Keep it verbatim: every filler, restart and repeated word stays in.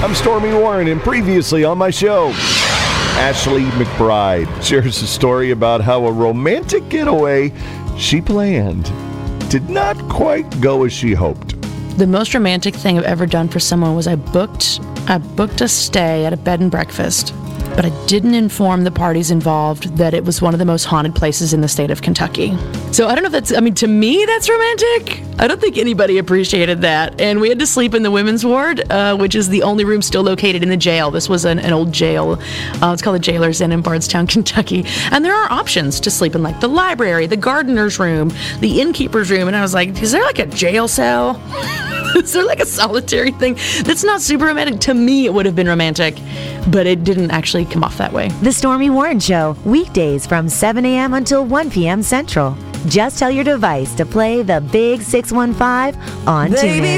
I'm Stormy Warren, and previously on my show, Ashley McBryde shares a story about how a romantic getaway she planned did not quite go as she hoped. The most romantic thing I've ever done for someone was I booked I booked a stay at a bed and breakfast, but I didn't inform the parties involved that it was one of the most haunted places in the state of Kentucky. So I don't know if that's, I mean, to me, that's romantic. I don't think anybody appreciated that. And we had to sleep in the women's ward, uh, which is the only room still located in the jail. This was an, an old jail. Uh, it's called the Jailer's Inn in Bardstown, Kentucky. And there are options to sleep in, like the library, the gardener's room, the innkeeper's room. And I was like, is there like a jail cell? Is there like a solitary thing? That's not super romantic. To me, it would have been romantic, but it didn't actually come off that way. The Stormy Warren Show, weekdays from seven a.m. until one p.m. Central. Just tell your device to play the Big six one five on TuneIn.